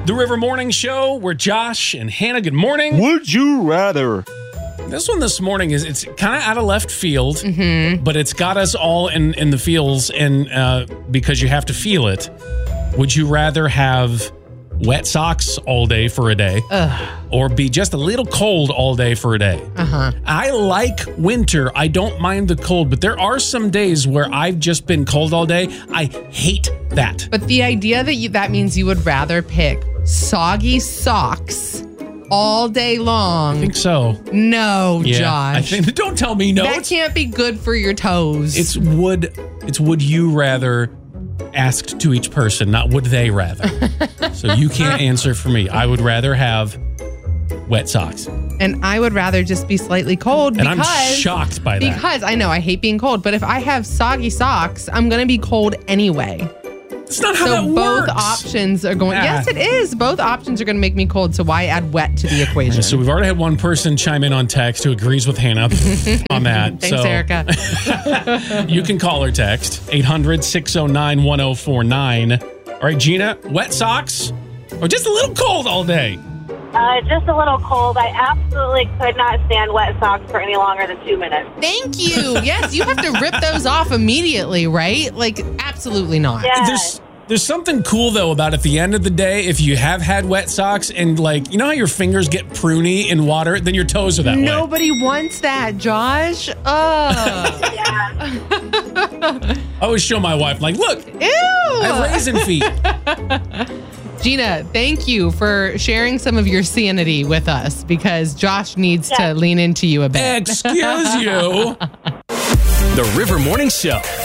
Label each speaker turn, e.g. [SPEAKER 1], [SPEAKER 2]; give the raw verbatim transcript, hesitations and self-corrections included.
[SPEAKER 1] The River Morning Show, where Josh and Hannah, good morning.
[SPEAKER 2] Would you rather?
[SPEAKER 1] This one this morning is it's kind of out of left field,
[SPEAKER 3] mm-hmm.
[SPEAKER 1] but it's got us all in, in the feels, and uh, because you have to feel it. Would you rather have wet socks all day for a day,
[SPEAKER 3] Ugh.
[SPEAKER 1] or be just a little cold all day for a day?
[SPEAKER 3] Uh-huh.
[SPEAKER 1] I like winter. I don't mind the cold, but there are some days where I've just been cold all day. I hate that.
[SPEAKER 3] But the idea that you, that means you would rather pick soggy socks all day long.
[SPEAKER 1] I think so.
[SPEAKER 3] No,
[SPEAKER 1] Yeah,
[SPEAKER 3] Josh.
[SPEAKER 1] I think. Don't tell me no.
[SPEAKER 3] That
[SPEAKER 1] It's,
[SPEAKER 3] can't be good for your toes.
[SPEAKER 1] it's would. It's would you rather asked to each person, not would they rather. So you can't answer for me. I would rather have wet socks.
[SPEAKER 3] And I would rather just be slightly cold
[SPEAKER 1] And
[SPEAKER 3] because...
[SPEAKER 1] I'm shocked by that.
[SPEAKER 3] Because I know I hate being cold, but if I have soggy socks, I'm going to be cold anyway.
[SPEAKER 1] It's not how
[SPEAKER 3] So
[SPEAKER 1] that
[SPEAKER 3] both
[SPEAKER 1] works.
[SPEAKER 3] options are going...
[SPEAKER 1] Ah.
[SPEAKER 3] Yes, it is. Both options are going to make me cold, so why add wet to the equation?
[SPEAKER 1] So we've already had one person chime in on text who agrees with Hannah on that.
[SPEAKER 3] Thanks,
[SPEAKER 1] so
[SPEAKER 3] Erica.
[SPEAKER 1] you can call or text eight hundred, six oh nine, one oh four nine. All right, Gina, wet socks or just a little cold all day?
[SPEAKER 4] Uh, just a little cold. I absolutely could not stand wet socks for any longer than two minutes.
[SPEAKER 3] Thank you. Yes, you have to rip those off immediately, right? Like, absolutely not.
[SPEAKER 4] Yeah.
[SPEAKER 1] There's there's something cool though about at the end of the day, if you have had wet socks and like, you know how your fingers get pruny in water, then your toes are that way.
[SPEAKER 3] Nobody wants that, Josh. Ugh.
[SPEAKER 4] Yeah.
[SPEAKER 1] I always show my wife, like, look, I have
[SPEAKER 3] Ew.
[SPEAKER 1] raisin feet.
[SPEAKER 3] Gina, thank you for sharing some of your sanity with us because Josh needs
[SPEAKER 4] Yeah.
[SPEAKER 3] to lean into you a bit.
[SPEAKER 1] Excuse you.
[SPEAKER 5] The River Morning Show.